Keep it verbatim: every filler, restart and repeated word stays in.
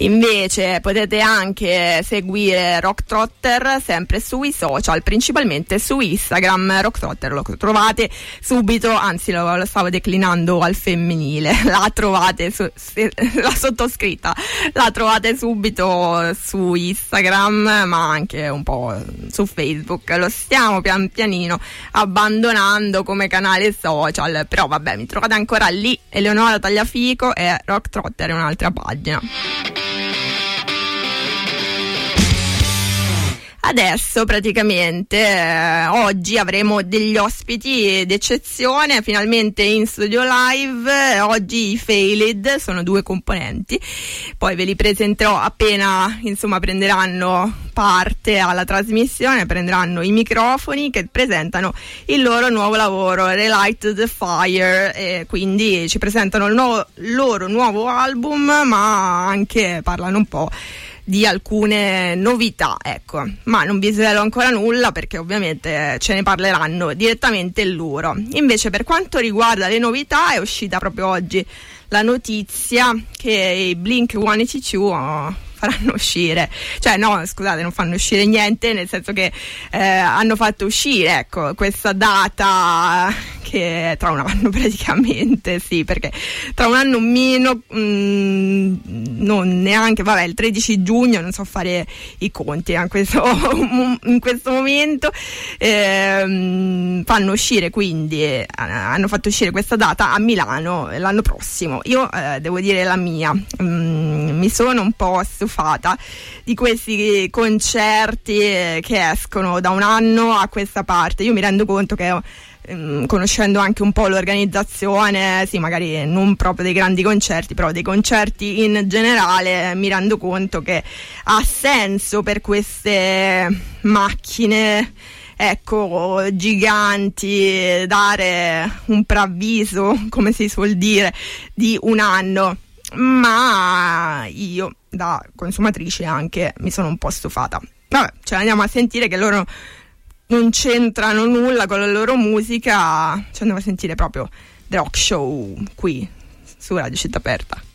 Invece potete anche seguire Rock Trotter sempre sui social, principalmente su Instagram. Rock Trotter lo trovate subito, anzi lo, lo stavo declinando al femminile, la trovate su, se, la sottoscritta la trovate subito su Instagram, ma anche un po' su Facebook. Lo stiamo pian pianino abbandonando come canale social, però vabbè, mi trovate ancora lì. Eleonora Tagliafico e Rock Trotter è un'altra pagina. Adesso praticamente eh, oggi avremo degli ospiti d'eccezione, finalmente in studio live. Oggi i Failed sono due componenti, poi ve li presenterò appena insomma prenderanno parte alla trasmissione, prenderanno i microfoni, che presentano il loro nuovo lavoro, Relight the Fire, e quindi ci presentano il nuovo, loro nuovo album, ma anche parlano un po' di alcune novità, ecco, ma non vi svelo ancora nulla perché ovviamente ce ne parleranno direttamente loro. Invece per quanto riguarda le novità, è uscita proprio oggi la notizia che i Blink centottantadue oh, faranno uscire, cioè no scusate, non fanno uscire niente, nel senso che eh, hanno fatto uscire, ecco, questa data che è tra un anno praticamente, sì, perché tra un anno meno, mh, non neanche, vabbè, il tredici giugno, non so fare i conti in questo, in questo momento, eh, fanno uscire, quindi eh, hanno fatto uscire questa data a Milano l'anno prossimo. Io eh, devo dire la mia, mh, mi sono un po' stufata di questi concerti che escono da un anno a questa parte. Io mi rendo conto che ehm, conoscendo anche un po' l'organizzazione, sì, magari non proprio dei grandi concerti, però dei concerti in generale, mi rendo conto che ha senso per queste macchine, ecco, giganti, dare un preavviso, come si suol dire, di un anno. Ma io, da consumatrice, anche mi sono un po' stufata. Vabbè, ce l'andiamo a sentire, che loro non c'entrano nulla con la loro musica. Ci andiamo a sentire proprio The Rock Show qui su Radio Città Aperta.